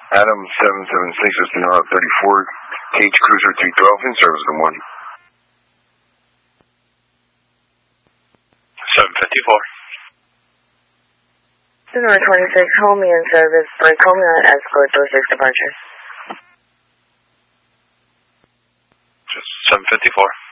Adam 776 is now 34, Cage Cruiser 312 in service. Good morning. 754. Sonora 26, hold me in service. Hold me on escort, 06 departure. Just 754.